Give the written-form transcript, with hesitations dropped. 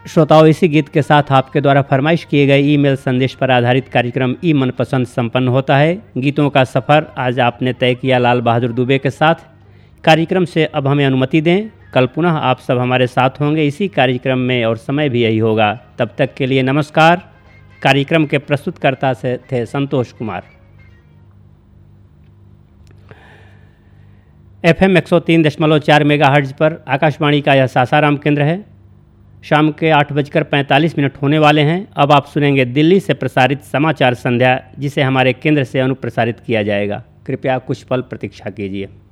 श्रोताओं, इसी गीत के साथ आपके द्वारा फरमाइश किए गए ईमेल संदेश पर आधारित कार्यक्रम ई मनपसंद संपन्न होता है। गीतों का सफ़र आज आपने तय किया लाल बहादुर दुबे के साथ। कार्यक्रम से अब हमें अनुमति दें। कल पुनः आप सब हमारे साथ होंगे इसी कार्यक्रम में और समय भी यही होगा। तब तक के लिए नमस्कार। कार्यक्रम के प्रस्तुतकर्ता से थे संतोष कुमार। FM 103.4 मेगाहर्ट्ज़ पर आकाशवाणी का यह सासाराम केंद्र है। शाम के 8:45 होने वाले हैं। अब आप सुनेंगे दिल्ली से प्रसारित समाचार संध्या, जिसे हमारे केंद्र से अनुप्रसारित किया जाएगा। कृपया कुछ पल प्रतीक्षा कीजिए।